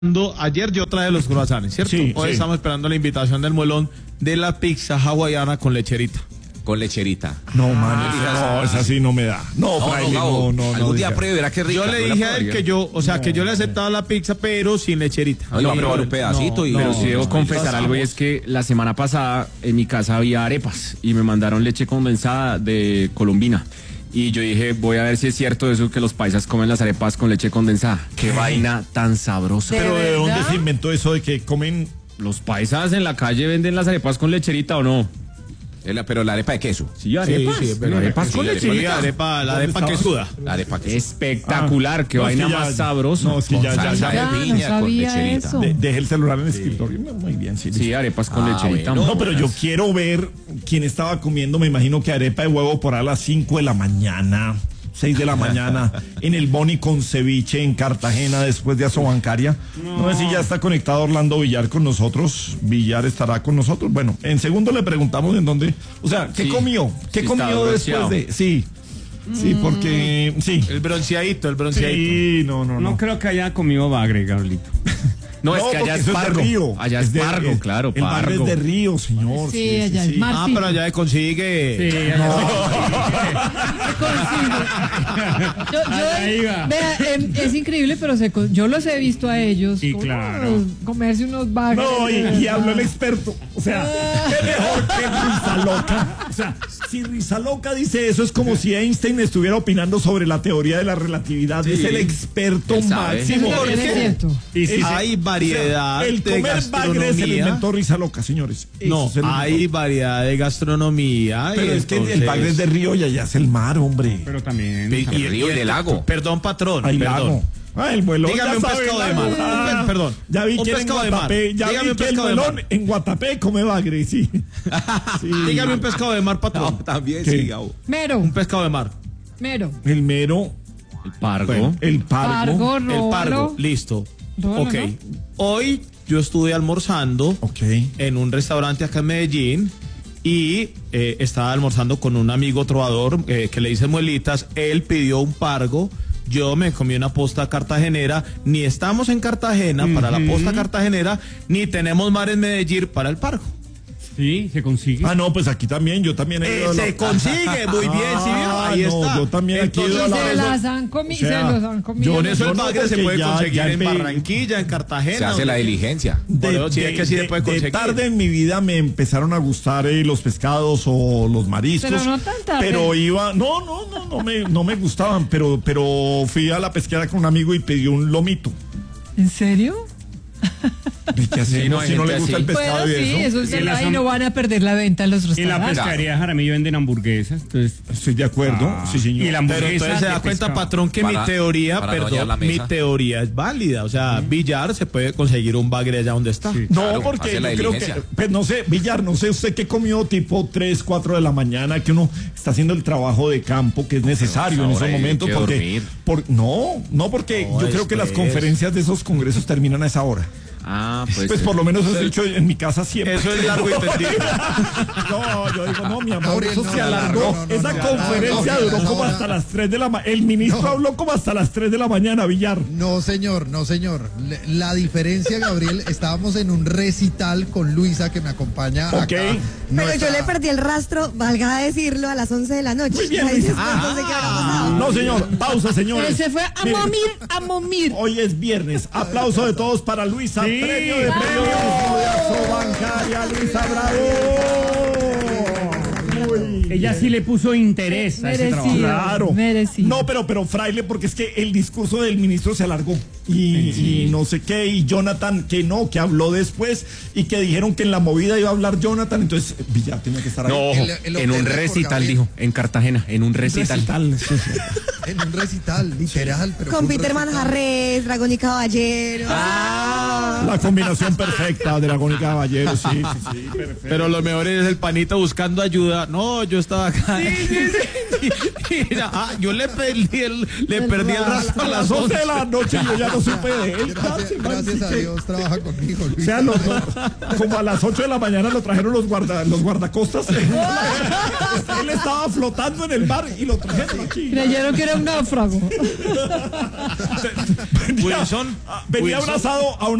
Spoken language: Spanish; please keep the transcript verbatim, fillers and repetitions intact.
Ayer yo traje los croissants, ¿cierto? Sí, Hoy sí. estamos esperando la invitación del muelón de la pizza hawaiana con lecherita. Con lecherita. No, man, esa, no, esa sí no me da. No, No, fraile, no, Gabo, no, no, algún no día diga. pruebe, verá qué rica. Yo le no la dije a él probaría. que yo, o sea, que yo le aceptaba la pizza, pero sin lecherita. No, le va a probar un pedacito y... Pero sí debo no, confesar no, algo, y es que la semana pasada en mi casa había arepas y me mandaron leche condensada de Colombina. Y yo dije, voy a ver si es cierto eso que los paisas comen las arepas con leche condensada. Qué vaina tan sabrosa. Pero ¿de ¿De dónde verdad? se inventó eso de que comen? ¿Los paisas en la calle venden las arepas con lecherita o no? Es la- pero la arepa de queso. Sí, arepas. sí, es verdad. arepas Sí, con arepa. Sí, lecherita. arepa, la ¿Dónde arepa que estaba? suda. La arepa de queso. Espectacular, qué No, es vaina que ya- más sabrosa. No, es que ya, ya, Salsa ya. de Ah, no piña con sabía lecherita. eso. De- dejé el celular en el escritorio. Muy bien, sí. Sí, arepas con Ah, lecherita. bueno. No, pero yo quiero ver quién estaba comiendo, me imagino que arepa de huevo por a las cinco de la mañana, seis de la mañana, en el Boni con ceviche en Cartagena después de Asobancaria. No. sé si ya está conectado Orlando Villar con nosotros. Villar estará con nosotros. Bueno, en segundo le preguntamos en dónde, o sea, ¿qué Sí. comió? ¿Qué Sí, comió está después bronceado. de? Sí, sí, porque, sí. El bronceadito, el bronceadito. Sí, no, no, no. No creo que haya comido bagre, Gabrielito. No, es No, que allá porque es eso de pargo. río. Allá es de- pargo, es- claro, El barrio pargo. es de río, señor. Sí, allá es mar. Ah, pero allá se consigue. Sí, Yo, yo- Ahí va. vea, em, es increíble, pero se co- yo los he visto a ellos. Sí, como, claro. comerse unos bagres. No, y, de y verdad. habló el experto. O sea, qué mejor que Risa Loca. O sea, si Risa Loca dice eso, es como si Einstein estuviera opinando sobre la teoría de la relatividad. Es el experto Él sabe. máximo. Eso también es cierto. Y sí, Hay variedad El de comer bagre se lo gastronomía. inventó Risa Loca, señores. No, Eso se lo hay inventó. variedad de gastronomía. Pero y es que el entonces- bagre es de río y allá es el mar, hombre. pero también. Y- El río y del lago. Perdón, patrón. Hay perdón. lago. Ah, el vuelón. Dígame ya un sabe, pescado de lago. mar. Ah, Un pe- perdón. Ya vi Un que en pescado de mar. Guatapé, ya Dígame vi un que el pescado de vuelón mar. en Guatapé come bagre, sí. Sí. Dígame un pescado de mar, patrón. No, también ¿Qué? sí, Gabo. Mero, Un pescado de mar. mero. El mero, El pargo. bueno, el pargo. Pargo, El róbalo. pargo, listo. Róbalo, Ok. ¿no? Hoy yo estuve almorzando Ok. en un restaurante acá en Medellín y eh, estaba almorzando con un amigo trovador eh, que le dice muelitas. Él pidió un pargo. Yo me comí una posta cartagenera. Ni estamos en Cartagena para la posta cartagenera, ni tenemos mar en Medellín para el pargo. Sí, se consigue. Ah, no, pues aquí también, yo también he Eh, ido a la- se consigue muy bien, sí, Ah, ahí no, está. yo también aquí he ido a Y la- se las han comido, O sea, se los han comido. yo Por eso Yo el no, bagre se porque puede ya- conseguir ya en pe- Barranquilla, en Cartagena. Se hace la donde- diligencia. Por eso sí es que sí se puede conseguir. tarde en mi vida me empezaron a gustar eh, los pescados o los mariscos. Pero no tan tarde. Pero iba, no, no, no, no me, no me gustaban, pero, pero fui a la pesquera con un amigo y pedí un lomito. ¿En serio? ¿Y qué hacemos no, hay si no gente le gusta así. el pescado Bueno, y sí, eso? eso es Sí, verdad, las y han- no van a perder la venta en los En la restaurantes. pescadería Jaramillo venden hamburguesas. Entonces, Estoy de acuerdo, Ah, sí, señor. y la Pero hamburguesa entonces se da de cuenta, pescado. patrón, que Para- mi teoría, para no dañar perdón, la mi mesa. teoría es válida. O sea, Villar se puede conseguir un bagre allá donde está. Sí. No, Claro, porque hace yo la creo que, diligencia. pues no sé, Villar, no sé usted qué comió tipo tres, cuatro de la mañana, que uno está haciendo el trabajo de campo que es necesario en ahora esos hay momentos. que Porque, dormir. por, no, no, porque No, yo creo que las después. conferencias de esos congresos terminan a esa hora. Ah, pues. Pues por lo menos eso he hecho en mi casa siempre. Eso es largo y tendido. No, yo digo, no, mi amor, Gabriel, eso no, se no, alargó. no, no, no, Esa no, conferencia no, no, duró no, como no. hasta las tres de la mañana. El ministro No. habló como hasta las tres de la mañana, Villar. No, señor, no, señor. Le- La diferencia, Gabriel, estábamos en un recital con Luisa, que me acompaña Ok. acá. Pero Nuestra- yo le perdí el rastro, valga decirlo, a las once de la noche. Muy bien, Ahí Luisa. después no sé qué habrá pasado. No, señor, pausa, señores. Él se fue a Mire, momir, a momir. Hoy es viernes. Aplauso de todos para Luisa. Sí. Premio de periodismo de Asobancaria, Luisa Bravo. Muy ella sí le puso interés a ese trabajo. Merecido. Claro. Merecido. No, pero, pero Fraile, porque es que el discurso del ministro se alargó. Y, y no sé qué, y Jonathan, que no, que habló después, y que dijeron que en la movida iba a hablar Jonathan, entonces Villar tenía que estar ahí. No, ojo, El- el en un hotel de recital, Gabriel. dijo, en Cartagena, en un recital. Recital, sí, sí. En un recital, literal. Pero Con fue un Peter recital. Manjarres, Dragón y Caballero. La combinación perfecta, Dragón y Caballero, sí, sí, sí, perfecto. Pero lo mejor es el panita buscando ayuda. No, yo estaba acá. y, y, ah, yo le perdí el, le El perdí el rastro. rastro A las once de la noche yo ya no supe de él. Gracias, Casi, man, gracias sí a que- Dios trabaja conmigo, O Luis. sea, los- los- como a las ocho de la mañana lo trajeron los, guarda, los guardacostas. Él estaba flotando en el mar y lo trajeron aquí. Creyeron que era un náufrago. Venía, Wilson, venía Wilson. abrazado a una